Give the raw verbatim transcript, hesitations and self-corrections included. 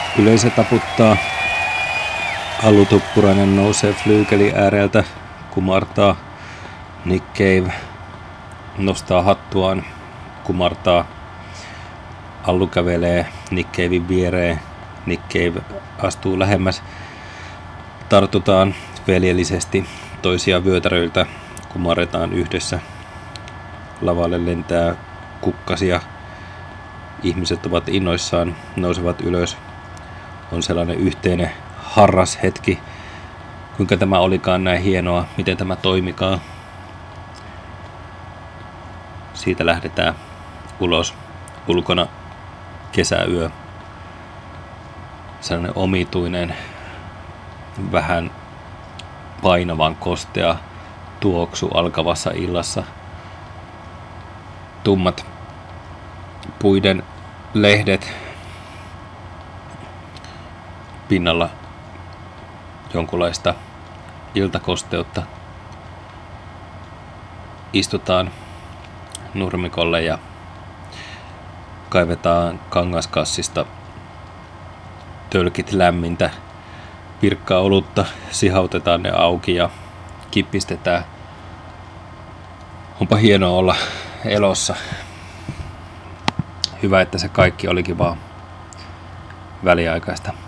Yleisö taputtaa. Allu Tuppurainen nousee flyykeli ääreltä, kumartaa. Nick Cave nostaa hattuaan, kumartaa. Allu kävelee Nick Caven viereen. Nick Cave astuu lähemmäs. Tartutaan veljellisesti toisia vyötäröiltä, kumarretaan yhdessä. Lavalle lentää kukkasia. Ihmiset ovat innoissaan, nousevat ylös. On sellainen yhteinen harras hetki. Kuinka tämä olikaan näin hienoa, miten tämä toimikaan. Siitä lähdetään ulos. Ulkona kesäyö. Sellainen omituinen, vähän painavan kostea tuoksu alkavassa illassa. Tummat puiden lehdet, pinnalla jonkunlaista iltakosteutta. Istutaan nurmikolle ja kaivetaan kangaskassista tölkit lämmintä pirkkaa olutta, sihautetaan ne auki ja kippistetään. Onpa hienoa olla elossa. Hyvä, että se kaikki olikin vaan väliaikaista.